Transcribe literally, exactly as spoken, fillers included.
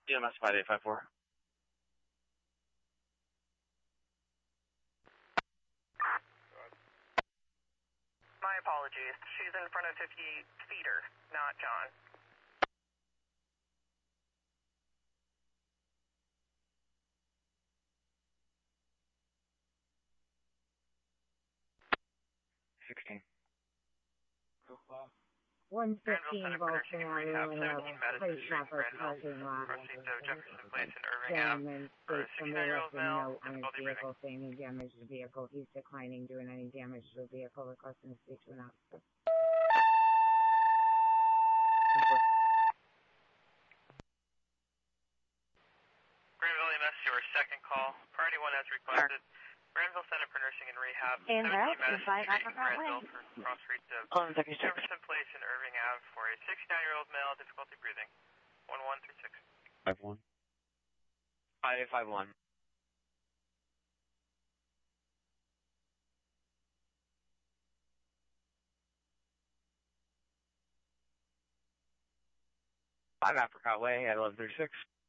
E M S five eight five four. My apologies. She's in front of fifty-eight Feeder, not John. sixteen. one fifteen Baltimore, place traffic parking lot. Gentlemen states somebody left a note on his vehicle saying he damaged the vehicle. He's declining doing any damage to the vehicle, requesting to speak to an officer. Granville E M S, your second call. Priority one as requested. Granville Center for Nursing and Rehab. And route is five Africa Way. Cross streets of Oh, thirty-six. Jefferson Place and Irving Ave for a sixty-nine-year-old male, difficulty breathing. one one three six. five one. five eight five one. five Apricot Way at eleven thirty-six.